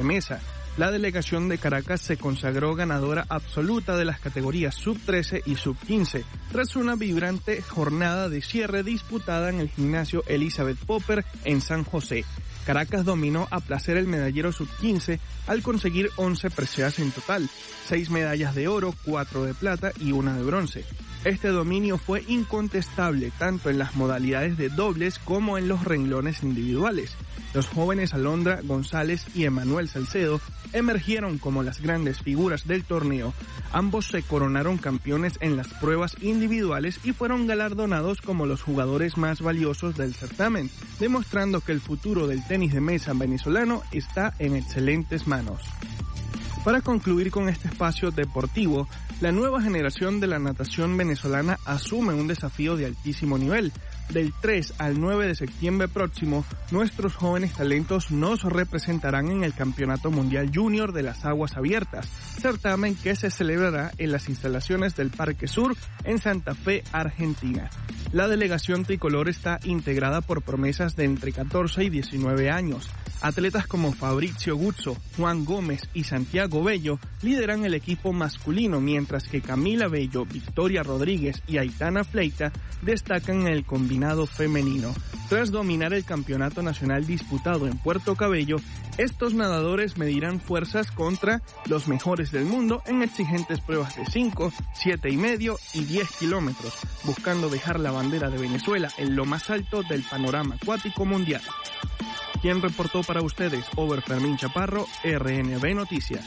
Mesa. La delegación de Caracas se consagró ganadora absoluta de las categorías sub-13 y sub-15, tras una vibrante jornada de cierre disputada en el gimnasio Elizabeth Popper en San José. Caracas dominó a placer el medallero sub-15 al conseguir 11 preseas en total, 6 medallas de oro, 4 de plata y 1 de bronce. Este dominio fue incontestable tanto en las modalidades de dobles como en los renglones individuales. Los jóvenes Alondra González y Emanuel Salcedo emergieron como las grandes figuras del torneo. Ambos se coronaron campeones en las pruebas individuales y fueron galardonados como los jugadores más valiosos del certamen, demostrando que el futuro del tenis de mesa venezolano está en excelentes manos. Para concluir con este espacio deportivo, la nueva generación de la natación venezolana asume un desafío de altísimo nivel. Del 3 al 9 de septiembre próximo, nuestros jóvenes talentos nos representarán en el Campeonato Mundial Junior de las Aguas Abiertas, certamen que se celebrará en las instalaciones del Parque Sur en Santa Fe, Argentina. La delegación tricolor está integrada por promesas de entre 14 y 19 años. Atletas como Fabricio Guzzo, Juan Gómez y Santiago Bello lideran el equipo masculino, mientras que Camila Bello, Victoria Rodríguez y Aitana Fleita destacan en el combinado femenino. Tras dominar el campeonato nacional disputado en Puerto Cabello, estos nadadores medirán fuerzas contra los mejores del mundo en exigentes pruebas de 5, 7,5 y 10 kilómetros, buscando dejar la bandera de Venezuela en lo más alto del panorama acuático mundial. ¿Quién reportó para ustedes? Over Fermín Chaparro, RNB Noticias.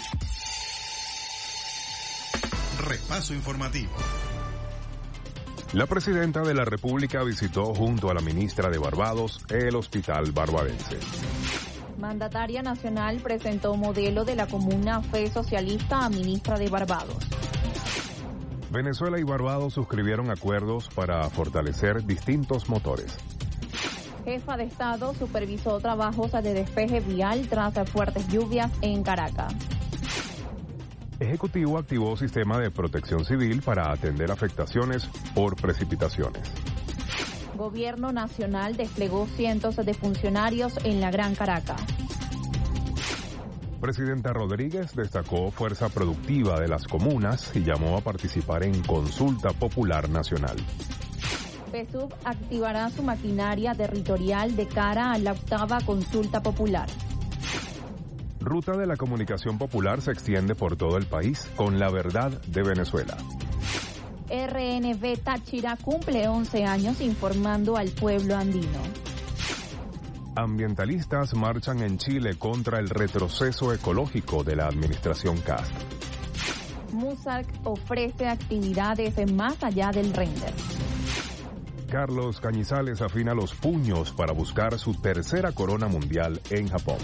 Repaso informativo. La presidenta de la República visitó junto a la ministra de Barbados el hospital barbadense. Mandataria nacional presentó modelo de la Comuna Fe Socialista a ministra de Barbados. Venezuela y Barbados suscribieron acuerdos para fortalecer distintos motores. Jefa de Estado supervisó trabajos de despeje vial tras fuertes lluvias en Caracas. Ejecutivo activó sistema de protección civil para atender afectaciones por precipitaciones. Gobierno Nacional desplegó cientos de funcionarios en la Gran Caracas. Presidenta Rodríguez destacó fuerza productiva de las comunas y llamó a participar en Consulta Popular Nacional. PSUV activará su maquinaria territorial de cara a la 8ª consulta popular. Ruta de la comunicación popular se extiende por todo el país con la verdad de Venezuela. RNB Táchira cumple 11 años informando al pueblo andino. Ambientalistas marchan en Chile contra el retroceso ecológico de la administración Cast. MUSAC ofrece actividades más allá del render. Carlos Cañizales afina los puños para buscar su tercera corona mundial en Japón.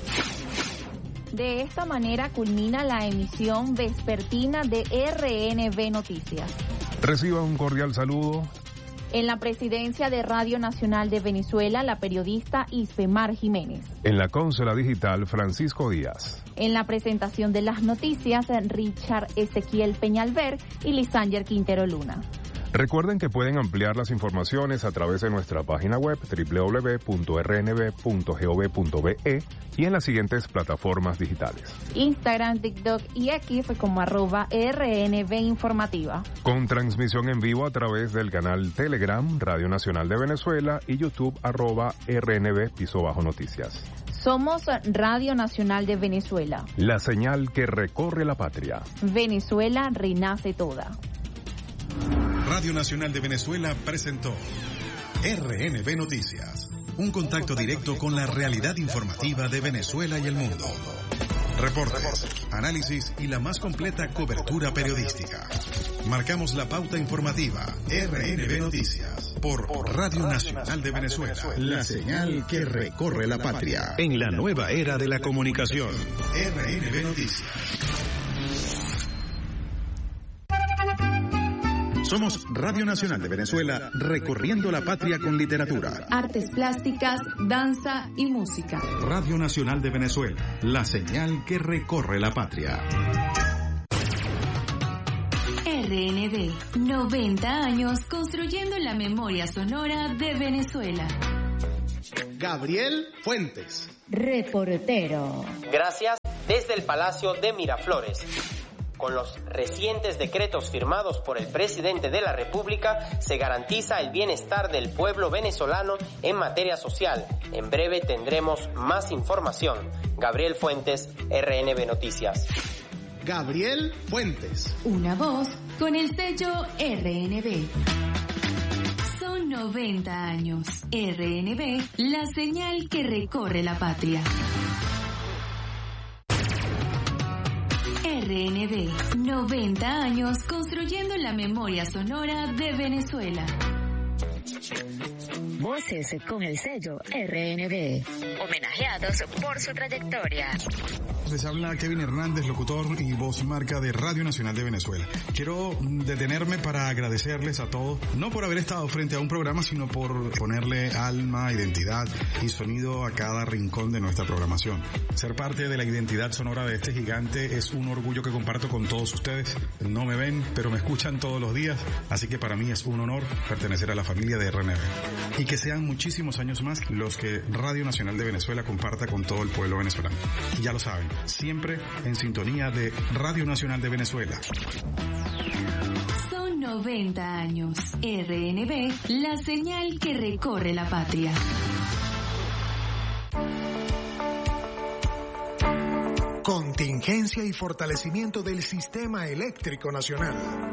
De esta manera culmina la emisión vespertina de RNB Noticias. Reciba un cordial saludo. En la presidencia de Radio Nacional de Venezuela, la periodista Isbemar Jiménez. En la consola digital, Francisco Díaz. En la presentación de las noticias, Richard Ezequiel Peñalver y Lisanger Quintero Luna. Recuerden que pueden ampliar las informaciones a través de nuestra página web www.rnb.gov.be y en las siguientes plataformas digitales: Instagram, TikTok y X como @RNB Informativa. Con transmisión en vivo a través del canal Telegram, Radio Nacional de Venezuela y YouTube @RNB_Noticias. Somos Radio Nacional de Venezuela. La señal que recorre la patria. Venezuela renace toda. Radio Nacional de Venezuela presentó RNB Noticias, un contacto directo con la realidad informativa de Venezuela y el mundo. Reportes, análisis y la más completa cobertura periodística. Marcamos la pauta informativa. RNB Noticias por Radio Nacional de Venezuela. La señal que recorre la patria en la nueva era de la comunicación. RNB Noticias. Somos Radio Nacional de Venezuela, recorriendo la patria con literatura, artes plásticas, danza y música. Radio Nacional de Venezuela, la señal que recorre la patria. RNB, 90 años construyendo la memoria sonora de Venezuela. Gabriel Fuentes. Reportero. Gracias. desde el Palacio de Miraflores. Con los recientes decretos firmados por el presidente de la República, se garantiza el bienestar del pueblo venezolano en materia social. En breve tendremos más información. Gabriel Fuentes, RNB Noticias. Gabriel Fuentes. Una voz con el sello RNB. Son 90 años. RNB, la señal que recorre la patria. RNB, 90 años construyendo la memoria sonora de Venezuela. Voces con el sello RNB, homenajeados por su trayectoria. Les habla Kevin Hernández, locutor y voz marca de Radio Nacional de Venezuela. Quiero detenerme para agradecerles a todos, no por haber estado frente a un programa, sino por ponerle alma, identidad y sonido a cada rincón de nuestra programación. Ser parte de la identidad sonora de este gigante es un orgullo que comparto con todos ustedes. No me ven, pero me escuchan todos los días, así que para mí es un honor pertenecer a la familia de RNB. Y que sean muchísimos años más los que Radio Nacional de Venezuela comparta con todo el pueblo venezolano. Y ya lo saben, siempre en sintonía de Radio Nacional de Venezuela. Son 90 años. RNB, la señal que recorre la patria. Contingencia y fortalecimiento del sistema eléctrico nacional.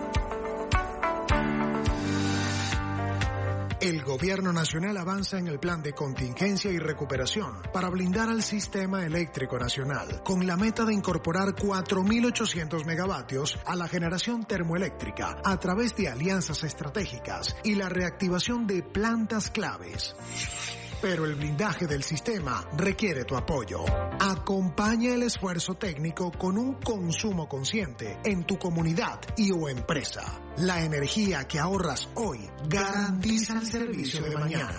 El Gobierno Nacional avanza en el plan de contingencia y recuperación para blindar al sistema eléctrico nacional, con la meta de incorporar 4.800 megavatios a la generación termoeléctrica a través de alianzas estratégicas y la reactivación de plantas claves. Pero el blindaje del sistema requiere tu apoyo. Acompaña el esfuerzo técnico con un consumo consciente en tu comunidad y o empresa. La energía que ahorras hoy garantiza el servicio de mañana.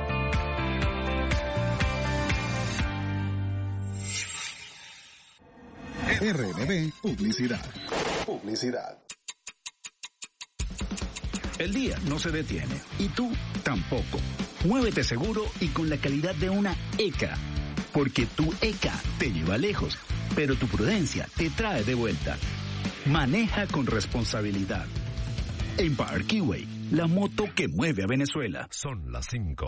RNB Publicidad. El día no se detiene y tú tampoco. Muévete seguro y con la calidad de una ECA, porque tu ECA te lleva lejos, pero tu prudencia te trae de vuelta. Maneja con responsabilidad. Empire Keyway, la moto que mueve a Venezuela. Son las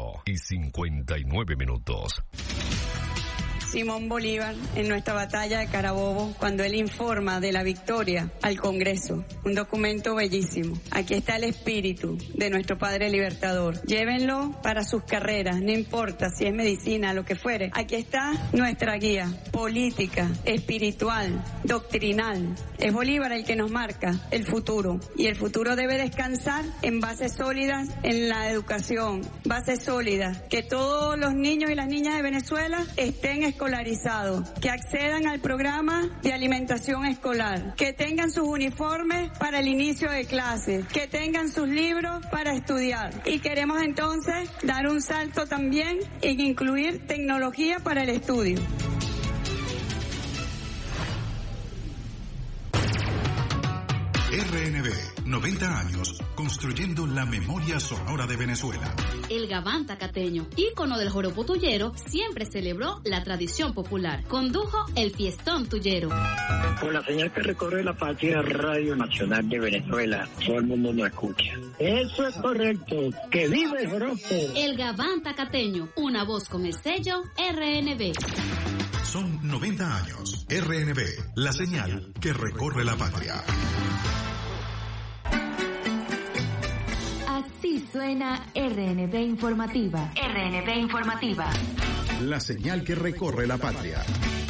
5:59. Simón Bolívar en nuestra batalla de Carabobo, cuando él informa de la victoria al Congreso. Un documento bellísimo. Aquí está el espíritu de nuestro padre libertador. Llévenlo para sus carreras, no importa si es medicina, lo que fuere. Aquí está nuestra guía política, espiritual, doctrinal. Es Bolívar el que nos marca el futuro. Y el futuro debe descansar en bases sólidas en la educación. Bases sólidas. Que todos los niños y las niñas de Venezuela estén escolarizados, que accedan al programa de alimentación escolar, que tengan sus uniformes para el inicio de clases, que tengan sus libros para estudiar. Y queremos entonces dar un salto también en incluir tecnología para el estudio. RNB, 90 años, construyendo la memoria sonora de Venezuela. El Gabán Tacateño, ícono del joropo tuyero, siempre celebró la tradición popular. Condujo el fiestón tuyero. Con la señal que recorre la patria, Radio Nacional de Venezuela, todo el mundo nos escucha. Eso es correcto, que vive el joropo. El Gabán Tacateño, una voz con el sello RNB. Son 90 años. RNB, la señal que recorre la patria. Así suena RNB Informativa. RNB Informativa. La señal que recorre la patria.